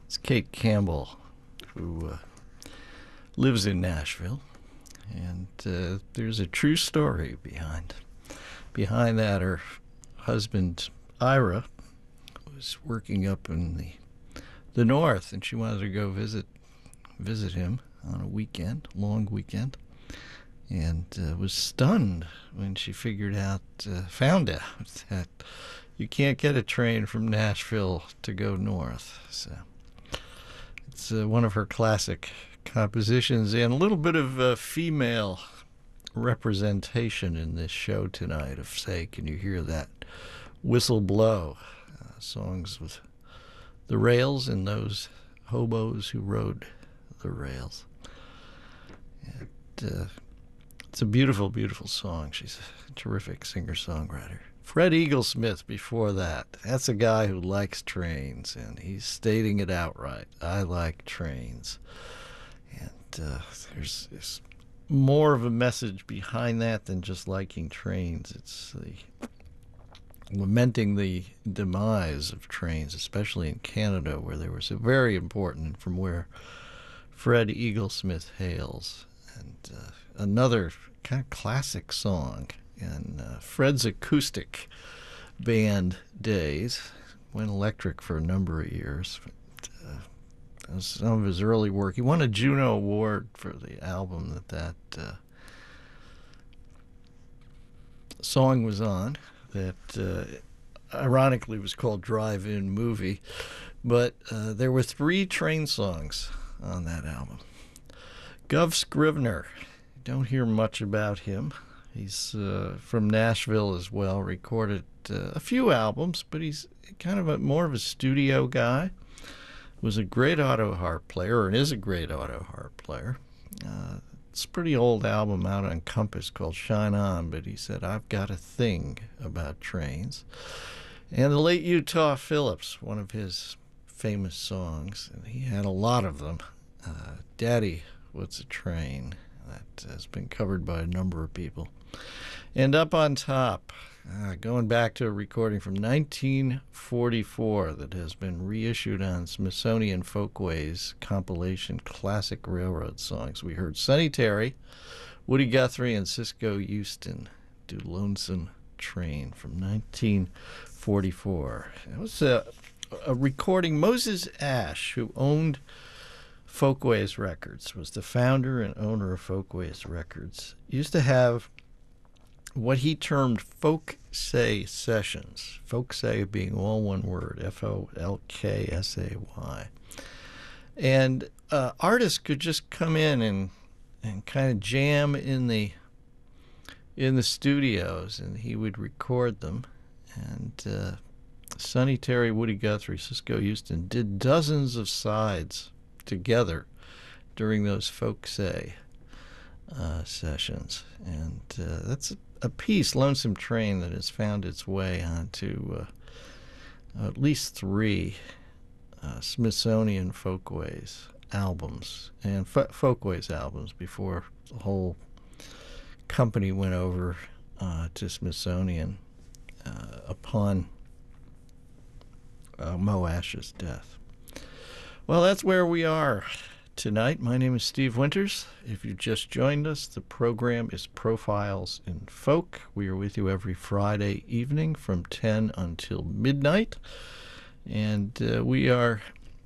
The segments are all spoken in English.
It's Kate Campbell, who lives in Nashville, and there's a true story behind that. Her husband Ira was working up in the north, and she wanted to go visit him on a weekend, long weekend, and was stunned when she found out that you can't get a train from Nashville to go north. So it's one of her classic compositions, and a little bit of female representation in this show tonight of, say, can you hear that whistle blow? Songs with the rails and those hobos who rode the rails. It's a beautiful, beautiful song. She's a terrific singer-songwriter. Fred Eaglesmith before that. That's a guy who likes trains, and he's stating it outright. I like trains. And there's more of a message behind that than just liking trains. It's lamenting the demise of trains, especially in Canada, where they were so very important, from where Fred Eaglesmith hails. And another kind of classic song in Fred's acoustic band days. Went electric for a number of years. That was some of his early work. He won a Juno Award for the album that song was on, that ironically was called Drive-In Movie. But there were 3 train songs on that album. Gov Scrivener, don't hear much about him. He's from Nashville as well, recorded a few albums, but he's kind of more of a studio guy. Was a great auto harp player, and is a great auto harp player. It's a pretty old album out on Compass called Shine On, but he said, I've got a thing about trains. And the late Utah Phillips, one of his famous songs, and he had a lot of them, Daddy, What's a Train? That has been covered by a number of people. And Up on Top, going back to a recording from 1944 that has been reissued on Smithsonian Folkways compilation Classic Railroad Songs. We heard Sonny Terry, Woody Guthrie, and Cisco Houston do Lonesome Train from 1944. It was a recording. Moses Ash, who owned Folkways Records, was the founder and owner of Folkways Records, used to have what he termed folk say sessions. Folk say being all one word, Folksay. And artists could just come in and kind of jam in the studios, and he would record them. And Sonny Terry, Woody Guthrie, Cisco Houston did dozens of sides together during those folk say sessions. And that's a piece, Lonesome Train, that has found its way onto at least 3 Smithsonian Folkways albums, and Folkways albums before the whole company went over to Smithsonian upon Mo Ash's death. Well, that's where we are tonight. My name is Steve Winters. If you just joined us, the program is Profiles in Folk. We are with you every Friday evening from 10 until midnight. And we are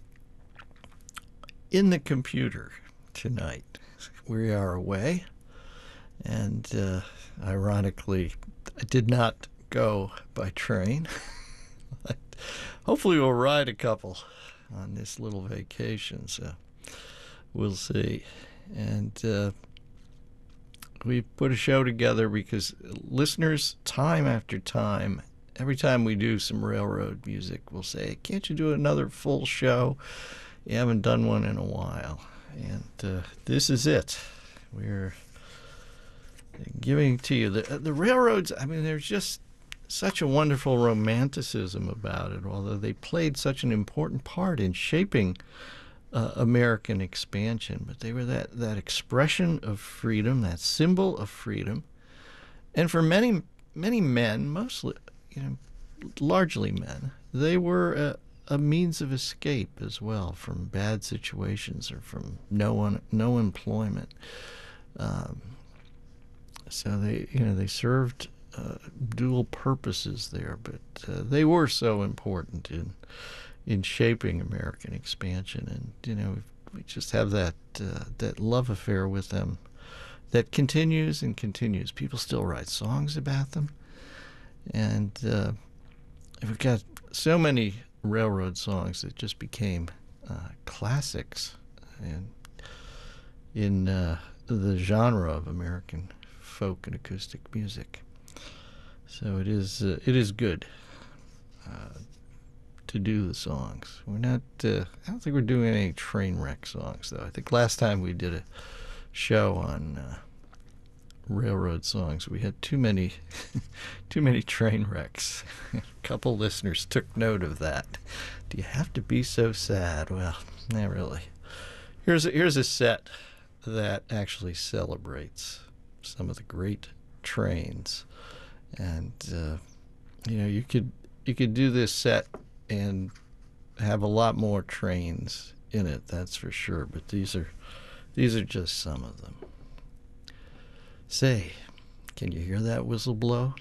in the computer tonight. We are away. And ironically, I did not go by train. Hopefully we'll ride a couple on this little vacation. So we'll see. And we put a show together because listeners, time after time, every time we do some railroad music, will say, can't you do another full show? You haven't done one in a while. And this is it. We're giving to you the railroads. I mean, there's just such a wonderful romanticism about it, although they played such an important part in shaping American expansion. But they were that expression of freedom, that symbol of freedom. And for many men, mostly, largely men, they were a means of escape as well from bad situations or from no employment. Um, so they served dual purposes there, but they were so important in shaping American expansion, and we just have that love affair with them that continues and continues. People still write songs about them, and we've got so many railroad songs that just became classics in the genre of American folk and acoustic music. So it is good to do the songs. We're not. I don't think we're doing any train wreck songs though. I think last time we did a show on railroad songs, we had too many train wrecks. A couple listeners took note of that. Do you have to be so sad? Well, not really. Here's a set that actually celebrates some of the great trains, and you could do this set and have a lot more trains in it, that's for sure, but these are just some of them. Say, can you hear that whistle blow?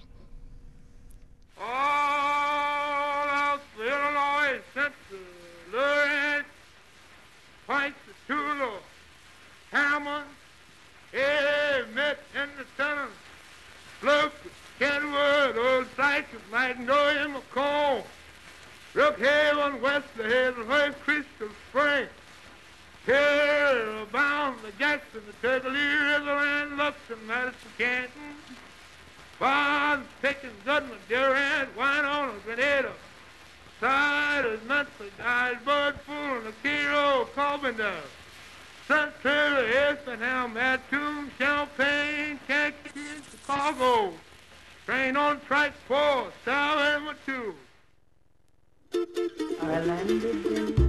All of Illinois, St. Louis, Point to Tulo, Hammond, met in the center, Luke, Kenwood, Old Cypress, might know him a Macomb, Brookhaven, Wesley Haven, West Crystal Spring, here bound the Jackson, the Turkey River, and Luxon, Madison, Canton, Bonds, Pickens, Goodman, Durant, Winona, Grenada, Siders, Memphis, Iceberg, Fool, and the Kiro, Carbondale, St. Trevor, Effingham, Mattoon, Champaign, Kankakee, Chicago, train on track 4, Alabama 2. I landed in